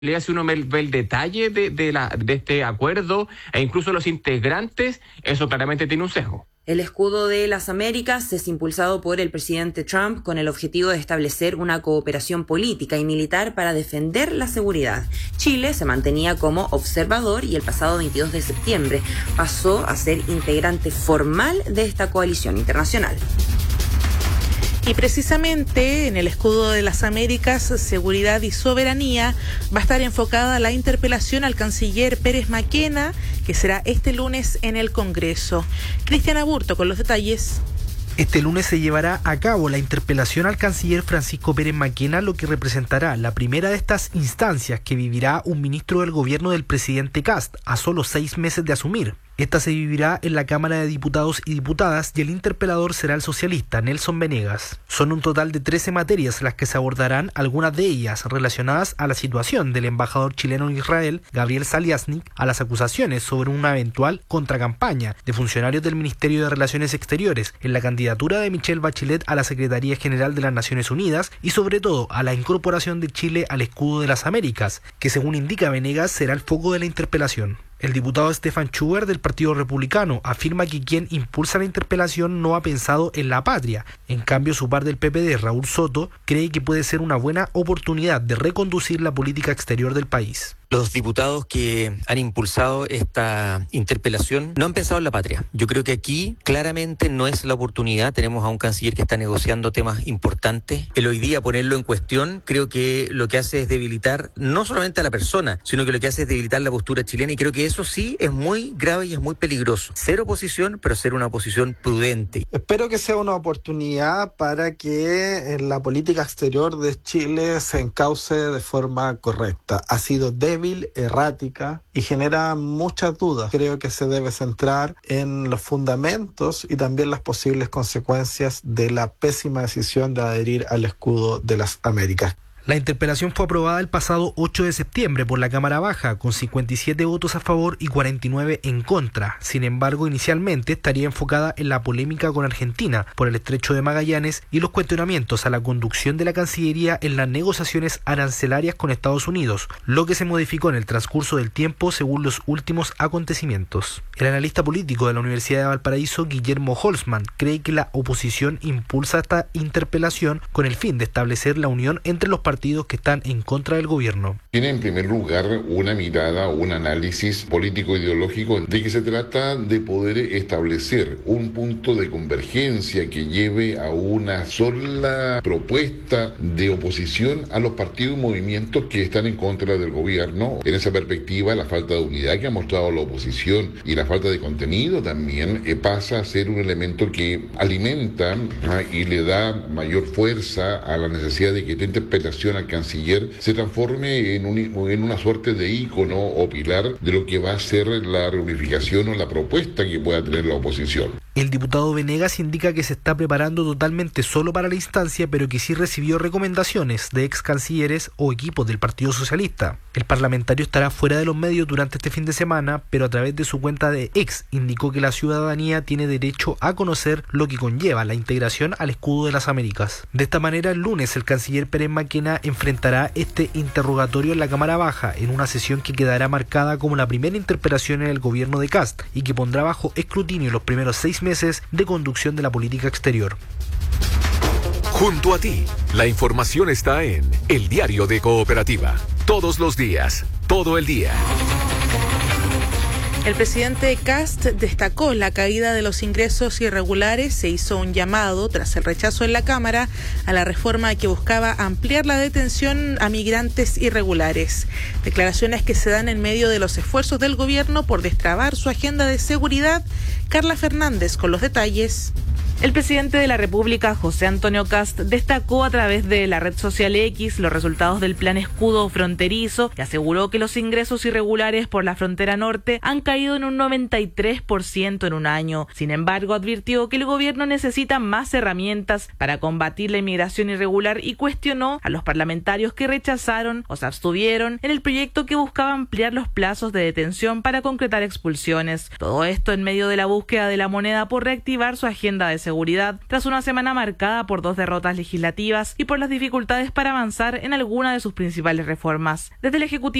Si uno ve el detalle de este acuerdo e incluso los integrantes, eso claramente tiene un sesgo. El escudo de las Américas es impulsado por el presidente Trump con el objetivo de establecer una cooperación política y militar para defender la seguridad. Chile se mantenía como observador y el pasado 22 de septiembre pasó a ser integrante formal de esta coalición internacional. Y precisamente en el escudo de las Américas, seguridad y soberanía, va a estar enfocada la interpelación al canciller Pérez Mackenna, que será este lunes en el Congreso. Cristian Aburto con los detalles. Este lunes se llevará a cabo la interpelación al canciller Francisco Pérez Mackenna, lo que representará la primera de estas instancias que vivirá un ministro del gobierno del presidente Kast, a solo 6 meses de asumir. Esta se vivirá en la Cámara de Diputados y Diputadas y el interpelador será el socialista Nelson Venegas. Son un total de 13 materias las que se abordarán, algunas de ellas relacionadas a la situación del embajador chileno en Israel, Gabriel Saliasnik, a las acusaciones sobre una eventual contracampaña de funcionarios del Ministerio de Relaciones Exteriores en la candidatura de Michelle Bachelet a la Secretaría General de las Naciones Unidas y sobre todo a la incorporación de Chile al escudo de las Américas, que según indica Venegas será el foco de la interpelación. El diputado Stefan Schubert del Partido Republicano afirma que quien impulsa la interpelación no ha pensado en la patria. En cambio, su par del PPD, Raúl Soto, cree que puede ser una buena oportunidad de reconducir la política exterior del país. Los diputados que han impulsado esta interpelación no han pensado en la patria. Yo creo que aquí claramente no es la oportunidad. Tenemos a un canciller que está negociando temas importantes. El hoy día ponerlo en cuestión creo que lo que hace es debilitar no solamente a la persona, sino que lo que hace es debilitar la postura chilena y creo que eso sí es muy grave y es muy peligroso. Ser oposición, pero ser una oposición prudente. Espero que sea una oportunidad para que en la política exterior de Chile se encauce de forma correcta. Ha sido débil, errática y genera muchas dudas. Creo que se debe centrar en los fundamentos y también las posibles consecuencias de la pésima decisión de adherir al escudo de las Américas. La interpelación fue aprobada el pasado 8 de septiembre por la Cámara Baja, con 57 votos a favor y 49 en contra. Sin embargo, inicialmente estaría enfocada en la polémica con Argentina por el Estrecho de Magallanes y los cuestionamientos a la conducción de la Cancillería en las negociaciones arancelarias con Estados Unidos, lo que se modificó en el transcurso del tiempo según los últimos acontecimientos. El analista político de la Universidad de Valparaíso, Guillermo Holzman, cree que la oposición impulsa esta interpelación con el fin de establecer la unión entre los partidos que están en contra del gobierno. Tiene en primer lugar una mirada, un análisis político-ideológico de que se trata de poder establecer un punto de convergencia que lleve a una sola propuesta de oposición a los partidos y movimientos que están en contra del gobierno. En esa perspectiva, la falta de unidad que ha mostrado la oposición y la falta de contenido también pasa a ser un elemento que alimenta y le da mayor fuerza a la necesidad de que esta interpretación al canciller se transforme en una suerte de ícono o pilar de lo que va a ser la reunificación o la propuesta que pueda tener la oposición. El diputado Venegas indica que se está preparando totalmente solo para la instancia, pero que sí recibió recomendaciones de ex cancilleres o equipos del Partido Socialista. El parlamentario estará fuera de los medios durante este fin de semana, pero a través de su cuenta de X indicó que la ciudadanía tiene derecho a conocer lo que conlleva la integración al escudo de las Américas. De esta manera, el lunes el canciller Pérez Mackenna enfrentará este interrogatorio en la Cámara Baja, en una sesión que quedará marcada como la primera interpelación en el gobierno de Kast y que pondrá bajo escrutinio los primeros 6 meses de conducción de la política exterior. Junto a ti, la información está en El Diario de Cooperativa. Todos los días, todo el día. El presidente Kast destacó la caída de los ingresos irregulares. Se hizo un llamado, tras el rechazo en la Cámara, a la reforma que buscaba ampliar la detención a migrantes irregulares. Declaraciones que se dan en medio de los esfuerzos del gobierno por destrabar su agenda de seguridad. Carla Fernández con los detalles. El presidente de la República, José Antonio Kast, destacó a través de la red social X los resultados del plan escudo fronterizo y aseguró que los ingresos irregulares por la frontera norte han caído en un 93% en un año. Sin embargo, advirtió que el gobierno necesita más herramientas para combatir la inmigración irregular y cuestionó a los parlamentarios que rechazaron o se abstuvieron en el proyecto que buscaba ampliar los plazos de detención para concretar expulsiones. Todo esto en medio de la búsqueda de la moneda por reactivar su agenda de seguridad. seguridad, tras una semana marcada por 2 derrotas legislativas y por las dificultades para avanzar en alguna de sus principales reformas. Desde el Ejecutivo